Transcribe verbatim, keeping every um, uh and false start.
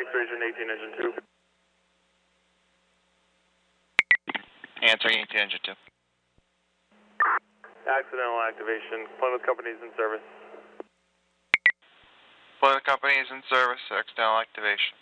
Region eighteen, Engine two. Answering eighteen, Engine two. Accidental activation. Plymouth Company is in service. Plymouth Company is in service. Accidental activation.